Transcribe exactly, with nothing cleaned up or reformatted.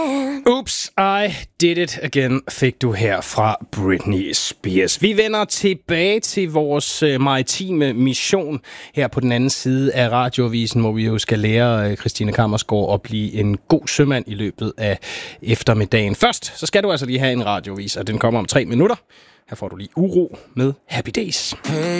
Oops, I did it again, fik du her fra Britney Spears. Vi vender tilbage til vores uh, maritime mission her på den anden side af radioavisen, hvor vi jo skal lære uh, Christine Kammersgaard at blive en god sømand i løbet af eftermiddagen. Først, så skal du altså lige have en radioavis, og den kommer om tre minutter. Her får du lige Uro med Happy Days. Hey.